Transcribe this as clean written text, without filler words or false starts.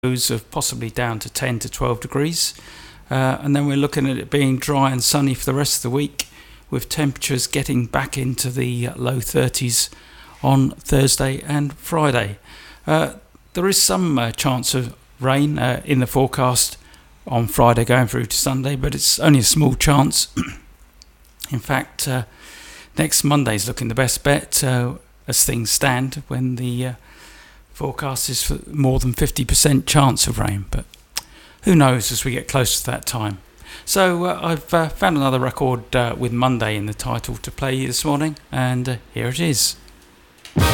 lows of possibly down to 10 to 12 degrees. And then we're looking at it being dry and sunny for the rest of the week, with temperatures getting back into the low 30s on Thursday and Friday. There is some chance of rain in the forecast on Friday going through to Sunday, but it's only a small chance. In fact, next Monday's looking the best bet as things stand, when the forecast is for more than 50% chance of rain, but who knows as we get closer to that time. So I've found another record with Monday in the title to play you this morning, and here it is.